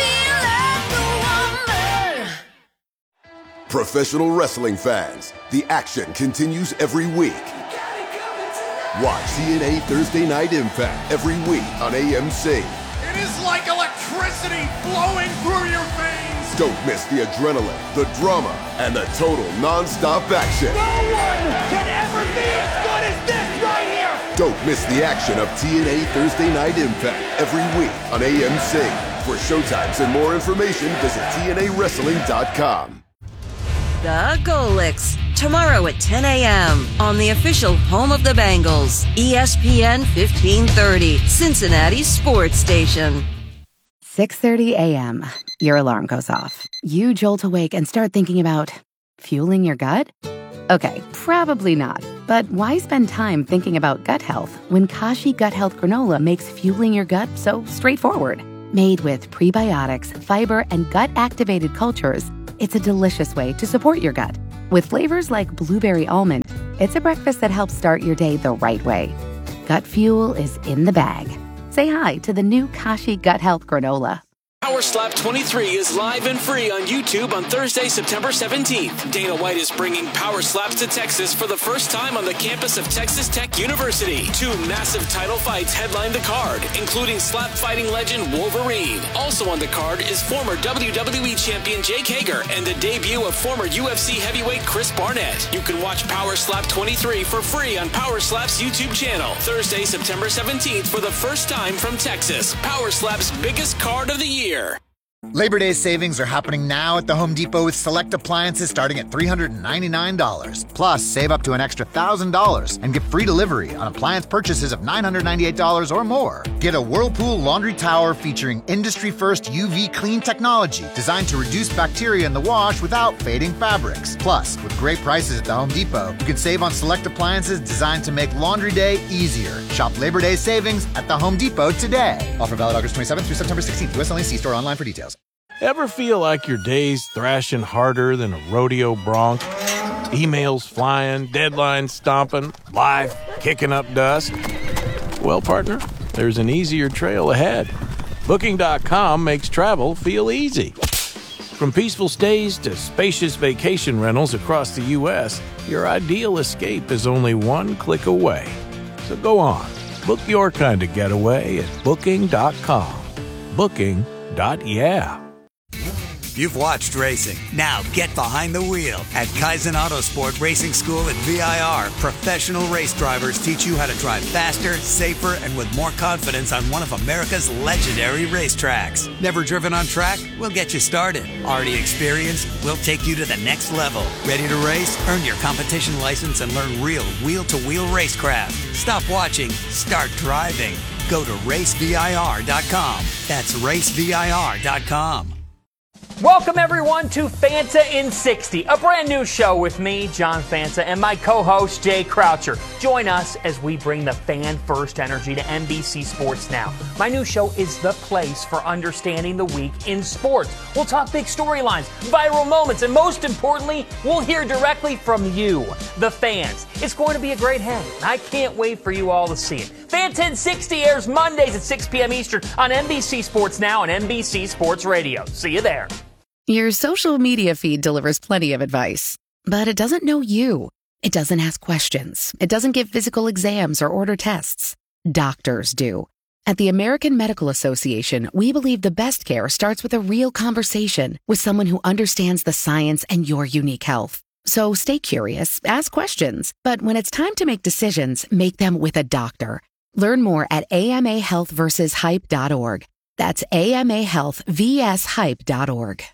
Professional wrestling fans, the action continues every week. Watch C N A Thursday Night Impact every week on A M C. It is like electricity flowing through your veins. Don't miss the adrenaline, the drama, and the total non-stop action. No one can ever be as good as this right here. Don't miss the action of T N A Thursday Night Impact every week on A M C. For showtimes and more information, visit T N A wrestling dot com. The Golics, tomorrow at ten a.m. on the official home of the Bengals, E S P N fifteen thirty, Cincinnati Sports Station. six thirty a.m. Your alarm goes off. You jolt awake and start thinking about fueling your gut? Okay, probably not. But why spend time thinking about gut health when Kashi Gut Health Granola makes fueling your gut so straightforward? Made with prebiotics, fiber, and gut-activated cultures, it's a delicious way to support your gut. With flavors like blueberry almond, it's a breakfast that helps start your day the right way. Gut fuel is in the bag. Say hi to the new Kashi Gut Health Granola. Power Slap twenty-three is live and free on YouTube on Thursday, September seventeenth. Dana White is bringing Power Slaps to Texas for the first time on the campus of Texas Tech University. Two massive title fights headline the card, including slap fighting legend Wolverine. Also on the card is former W W E champion Jake Hager and the debut of former U F C heavyweight Chris Barnett. You can watch Power Slap twenty-three for free on Power Slap's YouTube channel. Thursday, September seventeenth for the first time from Texas. Power Slap's biggest card of the year. Labor Day savings are happening now at the Home Depot with select appliances starting at three hundred ninety-nine dollars. Plus, save up to an extra one thousand dollars and get free delivery on appliance purchases of nine hundred ninety-eight dollars or more. Get a Whirlpool laundry tower featuring industry-first U V clean technology designed to reduce bacteria in the wash without fading fabrics. Plus, with great prices at the Home Depot, you can save on select appliances designed to make laundry day easier. Shop Labor Day savings at the Home Depot today. Offer valid August twenty-seventh through September sixteenth. U S only. See store online for details. Ever feel like your day's thrashing harder than a rodeo bronc? Emails flying, deadlines stomping, life kicking up dust? Well, partner, there's an easier trail ahead. Booking dot com makes travel feel easy. From peaceful stays to spacious vacation rentals across the U S, your ideal escape is only one click away. So go on, book your kind of getaway at Booking dot com. Booking. Yeah. You've watched racing. Now get behind the wheel. At Kaizen Autosport Racing School at V I R, professional race drivers teach you how to drive faster, safer, and with more confidence on one of America's legendary racetracks. Never driven on track? We'll get you started. Already experienced? We'll take you to the next level. Ready to race? Earn your competition license and learn real wheel-to-wheel racecraft. Stop watching. Start driving. Go to race V I R dot com. That's race V I R dot com. Welcome, everyone, to Fanta in sixty, a brand new show with me, John Fanta, and my co-host, Jay Croucher. Join us as we bring the fan-first energy to N B C Sports Now. My new show is the place for understanding the week in sports. We'll talk big storylines, viral moments, and most importantly, we'll hear directly from you, the fans. It's going to be a great hang, and I can't wait for you all to see it. Fanta in sixty airs Mondays at six p.m. Eastern on N B C Sports Now and N B C Sports Radio. See you there. Your social media feed delivers plenty of advice, but it doesn't know you. It doesn't ask questions. It doesn't give physical exams or order tests. Doctors do. At the American Medical Association, we believe the best care starts with a real conversation with someone who understands the science and your unique health. So stay curious, ask questions, but when it's time to make decisions, make them with a doctor. Learn more at A M A health versus hype dot org. That's A M A health versus hype dot org.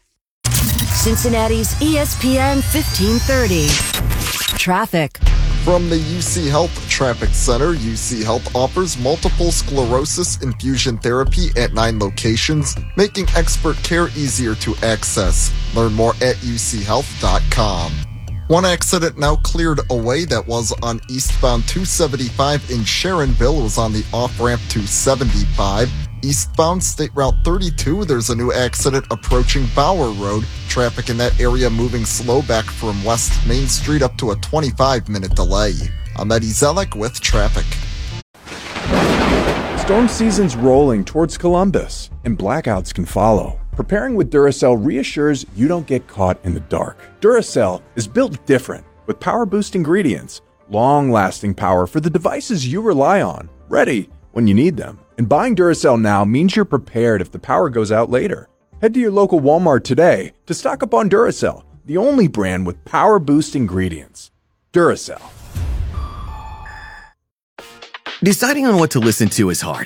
Cincinnati's E S P N fifteen thirty. Traffic. From the U C Health Traffic Center, U C Health offers multiple sclerosis infusion therapy at nine locations, making expert care easier to access. Learn more at U C health dot com. One accident now cleared away that was on eastbound two seventy-five in Sharonville. It was on the off-ramp to seventy-five. Eastbound State Route thirty-two, there's a new accident approaching Bauer Road. Traffic in that area moving slow back from West Main Street up to a twenty-five minute delay. I'm Eddie Zellick with traffic. Storm season's rolling towards Columbus, and blackouts can follow. Preparing with Duracell reassures you don't get caught in the dark. Duracell is built different, with power-boost ingredients, long-lasting power for the devices you rely on, ready when you need them. And buying Duracell now means you're prepared if the power goes out later. Head to your local Walmart today to stock up on Duracell, the only brand with power-boost ingredients. Duracell. Deciding on what to listen to is hard.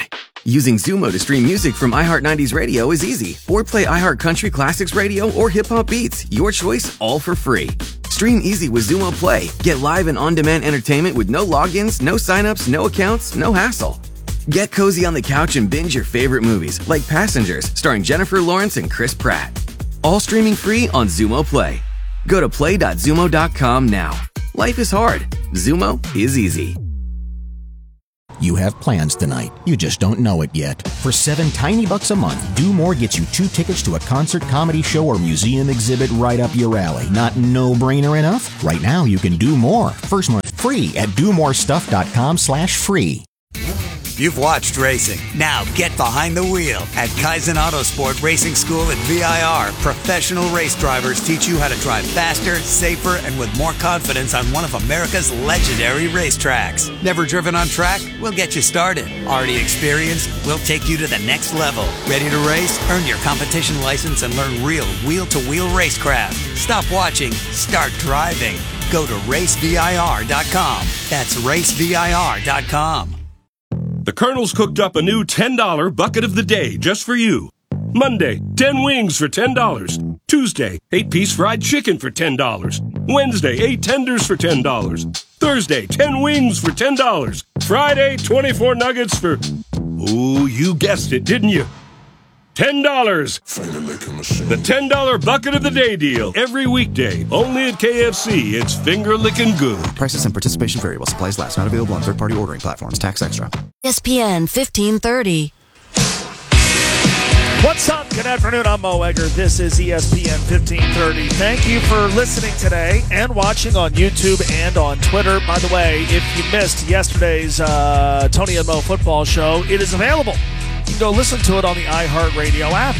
Using Zumo to stream music from iHeart nineties Radio is easy. Or play iHeart Country Classics Radio or Hip Hop Beats. Your choice, all for free. Stream easy with Zumo Play. Get live and on-demand entertainment with no logins, no signups, no accounts, no hassle. Get cozy on the couch and binge your favorite movies, like Passengers, starring Jennifer Lawrence and Chris Pratt. All streaming free on Zumo Play. Go to play dot zumo dot com now. Life is hard. Zumo is easy. You have plans tonight. You just don't know it yet. For seven tiny bucks a month, Do More gets you two tickets to a concert, comedy show, or museum exhibit right up your alley. Not no-brainer enough? Right now, you can do more. First month free at do more stuff dot com slash free. You've watched racing. Now get behind the wheel. At Kaizen Autosport Racing School at V I R, professional race drivers teach you how to drive faster, safer, and with more confidence on one of America's legendary racetracks. Never driven on track? We'll get you started. Already experienced? We'll take you to the next level. Ready to race? Earn your competition license and learn real wheel-to-wheel racecraft. Stop watching. Start driving. Go to race V I R dot com. That's race V I R dot com. The Colonel's cooked up a new ten dollar bucket of the day just for you. Monday, ten wings for ten dollars. Tuesday, eight piece fried chicken for ten dollars. Wednesday, eight tenders for ten dollars. Thursday, ten wings for ten dollars. Friday, twenty-four nuggets for... Ooh, you guessed it, didn't you? ten dollars. The ten dollar bucket of the day deal. Every weekday. Only at K F C. It's finger licking good. Prices and participation vary while supplies last. Not available on third-party ordering platforms. Tax extra. E S P N fifteen thirty. What's up? Good afternoon. I'm Mo Egger. This is E S P N fifteen thirty. Thank you for listening today and watching on YouTube and on Twitter. By the way, if you missed yesterday's uh, Tony and Mo football show, it is available. You can go listen to it on the iHeartRadio app.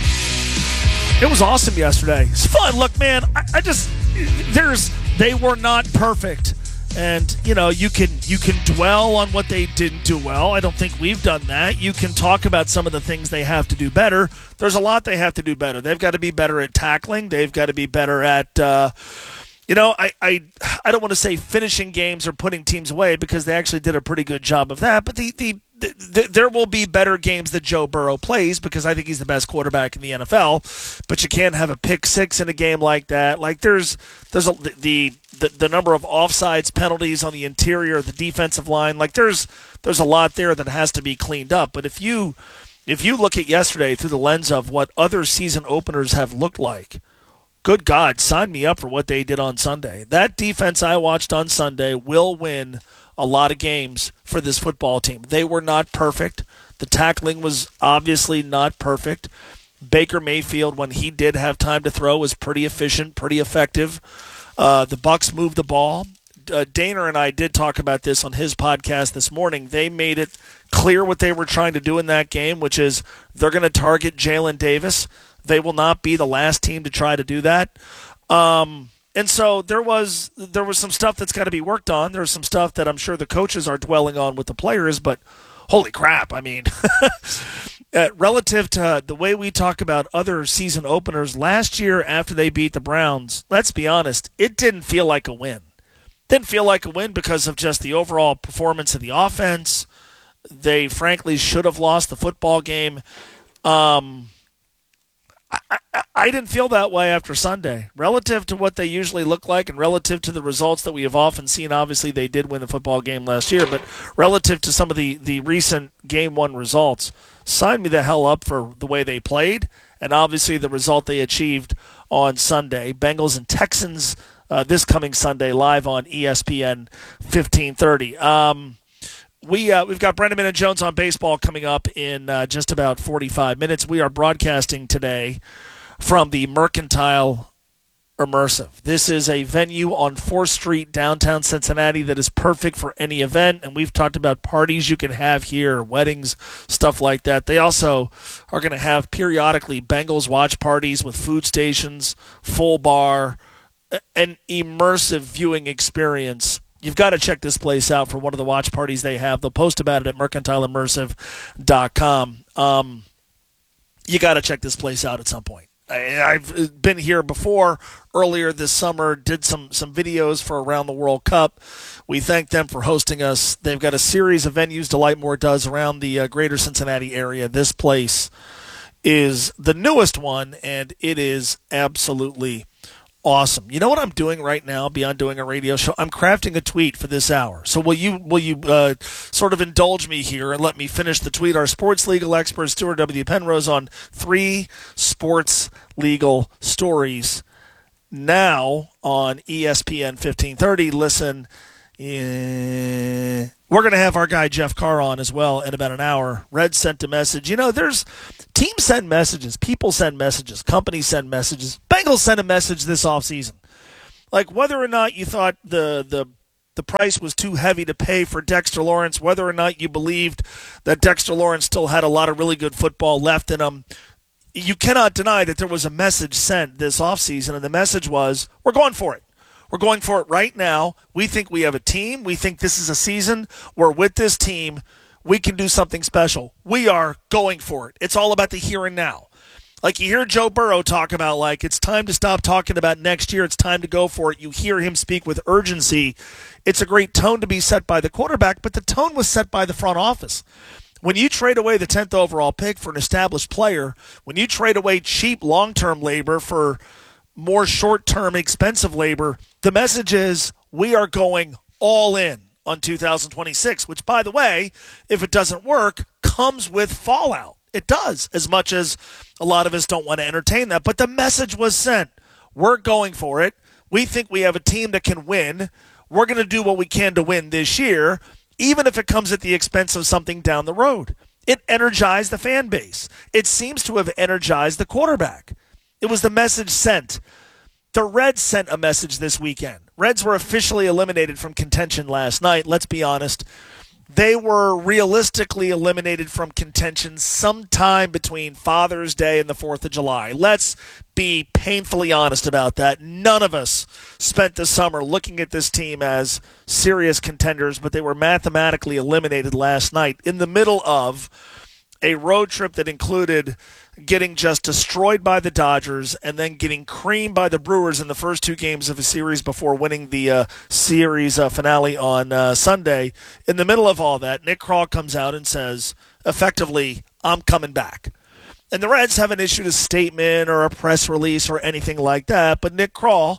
It was awesome yesterday. It's fun. Look, man, I, I just there's they were not perfect. And, you know, you can you can dwell on what they didn't do well. I don't think we've done that. You can talk about some of the things they have to do better. There's a lot they have to do better. They've got to be better at tackling. They've got to be better at, uh, you know, I, I I don't want to say finishing games or putting teams away because they actually did a pretty good job of that. But the the, the, the there will be better games that Joe Burrow plays because I think he's the best quarterback in the N F L. But you can't have a pick six in a game like that. Like there's there's a, the The, the number of offsides penalties on the interior of the defensive line, like there's there's a lot there that has to be cleaned up. But if you if you look at yesterday through the lens of what other season openers have looked like, good God, sign me up for what they did on Sunday. That defense I watched on Sunday will win a lot of games for this football team. They were not perfect. The tackling was obviously not perfect. Baker Mayfield, when he did have time to throw, was pretty efficient, pretty effective. Uh, the Bucs moved the ball. Uh, Dana and I did talk about this on his podcast this morning. They made it clear what they were trying to do in that game, which is they're going to target Jalen Davis. They will not be the last team to try to do that. Um, and so there was there was some stuff that's got to be worked on. There's some stuff that I'm sure the coaches are dwelling on with the players, but holy crap, I mean, uh, relative to the way we talk about other season openers, last year after they beat the Browns, let's be honest, it didn't feel like a win. Didn't feel like a win because of just the overall performance of the offense. They frankly should have lost the football game. Um, I, I, I didn't feel that way after Sunday. Relative to what they usually look like and relative to the results that we have often seen, obviously they did win the football game last year, but relative to some of the, the recent game one results, sign me the hell up for the way they played and obviously the result they achieved on Sunday. Bengals and Texans uh, this coming Sunday live on E S P N fifteen thirty. Um, We, uh, we've got Brendan and Jones on baseball coming up in uh, just about forty-five minutes. We are broadcasting today from the Mercantile Immersive. This is a venue on fourth Street, downtown Cincinnati, that is perfect for any event, and we've talked about parties you can have here, weddings, stuff like that. They also are going to have periodically Bengals watch parties with food stations, full bar, an immersive viewing experience. You've got to check this place out for one of the watch parties they have. They'll post about it at mercantile immersive dot com. Um, you got to check this place out at some point. I, I've been here before earlier this summer, did some, some videos for Around the World Cup. We thank them for hosting us. They've got a series of venues Delightmore does around the uh, greater Cincinnati area. This place is the newest one, and it is absolutely awesome. You know what I'm doing right now beyond doing a radio show? I'm crafting a tweet for this hour. So will you will you uh, sort of indulge me here and let me finish the tweet? Our sports legal expert, Stuart W. Penrose, on three sports legal stories now on E S P N fifteen thirty. Listen, uh, we're going to have our guy Jeff Carr on as well in about an hour. Red sent a message. You know, there's teams send messages, people send messages, companies send messages. Bengals sent a message this offseason. Like whether or not you thought the the the price was too heavy to pay for Dexter Lawrence, whether or not you believed that Dexter Lawrence still had a lot of really good football left in him, you cannot deny that there was a message sent this offseason, and the message was, we're going for it. We're going for it right now. We think we have a team. We think this is a season where with this team, we can do something special. We are going for it. It's all about the here and now. Like you hear Joe Burrow talk about, like, it's time to stop talking about next year. It's time to go for it. You hear him speak with urgency. It's a great tone to be set by the quarterback, but the tone was set by the front office. When you trade away the tenth overall pick for an established player, when you trade away cheap long-term labor for more short-term expensive labor, the message is we are going all in on two thousand twenty-six, which, by the way, if it doesn't work, comes with fallout. It does, as much as a lot of us don't want to entertain that. But the message was sent. We're going for it. We think we have a team that can win. We're going to do what we can to win this year, even if it comes at the expense of something down the road. It energized the fan base. It seems to have energized the quarterback. It was the message sent. The Reds sent a message this weekend. Reds were officially eliminated from contention last night. Let's be honest. They were realistically eliminated from contention sometime between Father's Day and the fourth of July. Let's be painfully honest about that. None of us spent the summer looking at this team as serious contenders, but they were mathematically eliminated last night in the middle of a road trip that included getting just destroyed by the Dodgers and then getting creamed by the Brewers in the first two games of a series before winning the uh, series uh, finale on uh, Sunday. In the middle of all that, Nick Krall comes out and says, effectively, I'm coming back. And the Reds haven't issued a statement or a press release or anything like that, but Nick Krall,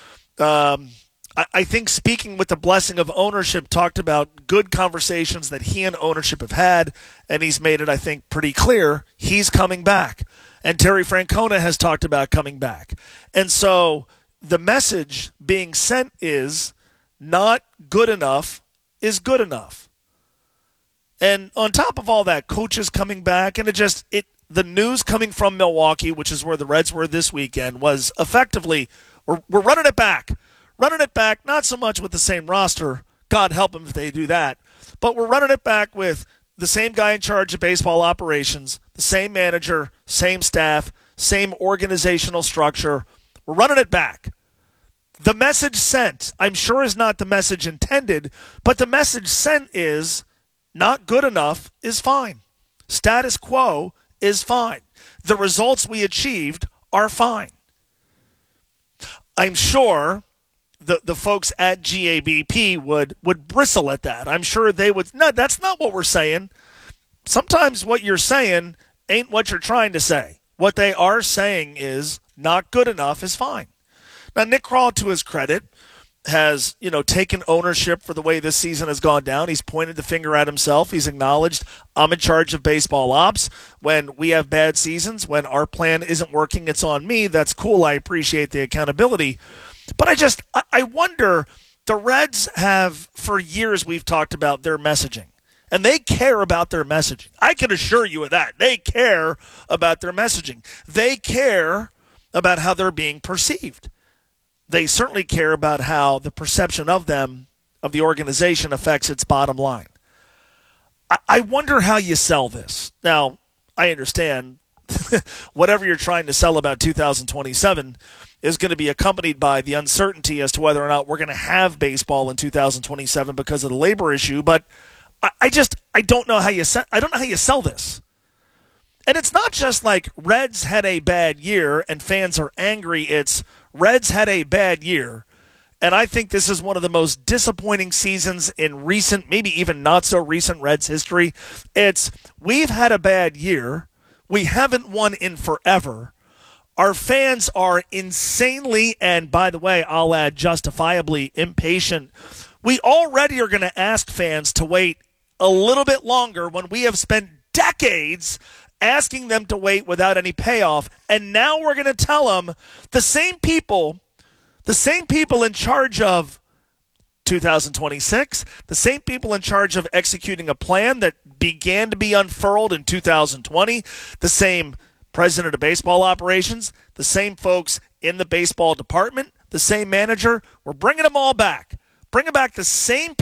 um, I, I think speaking with the blessing of ownership, talked about good conversations that he and ownership have had, and he's made it, I think, pretty clear he's coming back. And Terry Francona has talked about coming back. And so the message being sent is not good enough is good enough. And on top of all that, coaches coming back, and it just it the news coming from Milwaukee, which is where the Reds were this weekend, was effectively we're, we're running it back. Running it back, not so much with the same roster, God help them if they do that, but we're running it back with the same guy in charge of baseball operations, the same manager, same staff, same organizational structure. We're running it back. The message sent, I'm sure, is not the message intended, but the message sent is not good enough is fine. Status quo is fine. The results we achieved are fine. I'm sure the the folks at G A B P would, would bristle at that. I'm sure they would. No, that's not what we're saying. Sometimes what you're saying ain't what you're trying to say. What they are saying is not good enough is fine. Now, Nick Krall, to his credit, has, you know, taken ownership for the way this season has gone down. He's pointed the finger at himself. He's acknowledged, I'm in charge of baseball ops. When we have bad seasons, when our plan isn't working, it's on me. That's cool. I appreciate the accountability. But I just, I wonder, the Reds have, for years, we've talked about their messaging. And they care about their messaging. I can assure you of that. They care about their messaging. They care about how they're being perceived. They certainly care about how the perception of them, of the organization, affects its bottom line. I, I wonder how you sell this. Now, I understand whatever you're trying to sell about two thousand twenty-seven is going to be accompanied by the uncertainty as to whether or not we're going to have baseball in two thousand twenty-seven because of the labor issue. But I, I just I don't know how you se- I don't know how you sell this. And it's not just like Reds had a bad year and fans are angry. It's Reds had a bad year. And I think this is one of the most disappointing seasons in recent, maybe even not so recent Reds history. It's we've had a bad year. We haven't won in forever. Our fans are insanely, and by the way, I'll add justifiably impatient. We already are going to ask fans to wait a little bit longer when we have spent decades asking them to wait without any payoff. And now we're going to tell them the same people, the same people in charge of two thousand twenty-six, the same people in charge of executing a plan that began to be unfurled in two thousand twenty, the same president of baseball operations, the same folks in the baseball department, the same manager. We're bringing them all back. Bringing back the same